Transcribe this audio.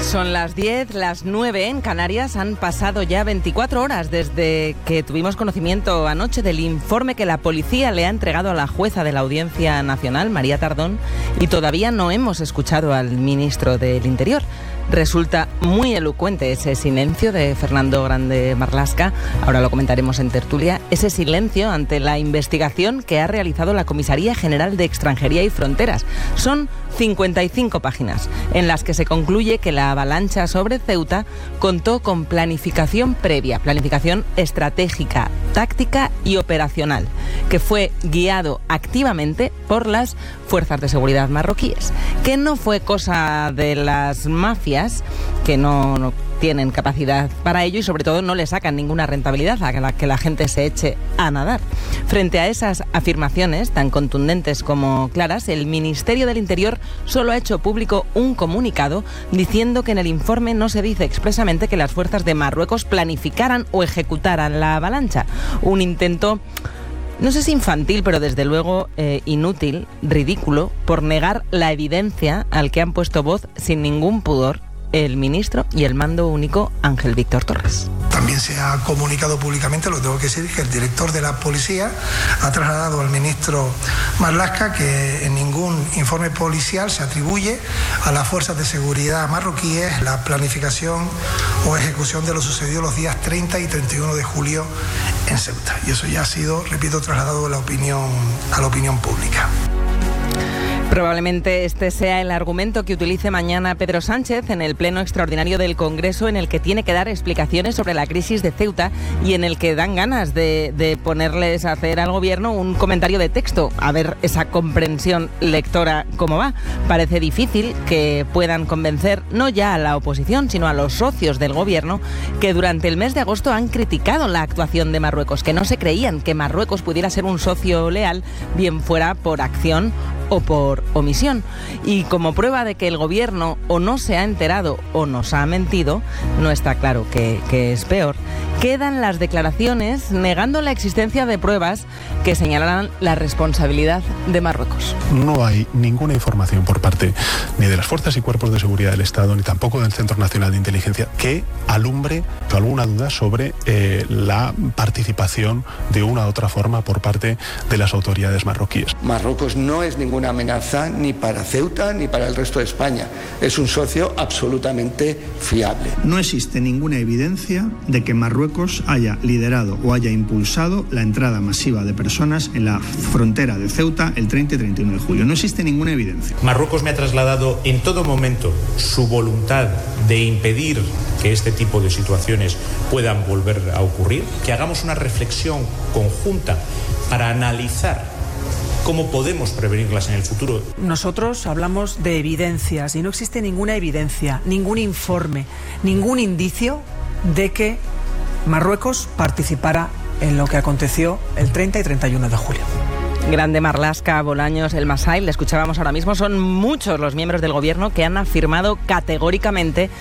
Son las 10, las 9 en Canarias. Han pasado ya 24 horas desde que tuvimos conocimiento anoche del informe que la policía le ha entregado a la jueza de la Audiencia Nacional, María Tardón, y todavía no hemos escuchado al ministro del Interior. Resulta muy elocuente ese silencio de Fernando Grande Marlaska, ahora lo comentaremos en tertulia, ese silencio ante la investigación que ha realizado la Comisaría General de Extranjería y Fronteras. Son 55 páginas en las que se concluye que la avalancha sobre Ceuta contó con planificación previa, planificación estratégica, táctica y operacional, que fue guiado activamente por las fuerzas de seguridad marroquíes, que no fue cosa de las mafias, que no tienen capacidad para ello y sobre todo no le sacan ninguna rentabilidad a que la gente se eche a nadar. Frente a esas afirmaciones tan contundentes como claras, el Ministerio del Interior solo ha hecho público un comunicado diciendo que en el informe no se dice expresamente que las fuerzas de Marruecos planificaran o ejecutaran la avalancha. Un intento, no sé si infantil, pero desde luego inútil, ridículo, por negar la evidencia al que han puesto voz sin ningún pudor el ministro y el mando único Ángel Víctor Torres. También se ha comunicado públicamente, lo tengo que decir, que el director de la policía ha trasladado al ministro Marlaska que en ningún informe policial se atribuye a las fuerzas de seguridad marroquíes la planificación o ejecución de lo sucedido los días 30 y 31 de julio en Ceuta. Y eso ya ha sido, repito, trasladado a la opinión pública. Probablemente este sea el argumento que utilice mañana Pedro Sánchez en el pleno extraordinario del Congreso, en el que tiene que dar explicaciones sobre la crisis de Ceuta y en el que dan ganas de ponerles a hacer al gobierno un comentario de texto, a ver esa comprensión lectora cómo va. Parece difícil que puedan convencer no ya a la oposición, sino a los socios del gobierno que durante el mes de agosto han criticado la actuación de Marruecos, que no se creían que Marruecos pudiera ser un socio leal, bien fuera por acción o por omisión. Y como prueba de que el gobierno o no se ha enterado o nos ha mentido, no está claro que es peor, quedan las declaraciones negando la existencia de pruebas que señalarán la responsabilidad de Marruecos. No hay ninguna información por parte ni de las fuerzas y cuerpos de seguridad del Estado, ni tampoco del Centro Nacional de Inteligencia, que alumbre alguna duda sobre la participación de una u otra forma por parte de las autoridades marroquíes. Marruecos no es ninguna amenaza ni para Ceuta ni para el resto de España. Es un socio absolutamente fiable. No existe ninguna evidencia de que Marruecos haya liderado o haya impulsado la entrada masiva de personas en la frontera de Ceuta el 30 y 31 de julio. No existe ninguna evidencia. Marruecos me ha trasladado en todo momento su voluntad de impedir que este tipo de situaciones puedan volver a ocurrir, que hagamos una reflexión conjunta para analizar ¿cómo podemos prevenirlas en el futuro? Nosotros hablamos de evidencias y no existe ninguna evidencia, ningún informe, ningún indicio de que Marruecos participara en lo que aconteció el 30 y 31 de julio. Grande Marlaska, Bolaños, El Masai, le escuchábamos ahora mismo, son muchos los miembros del gobierno que han afirmado categóricamente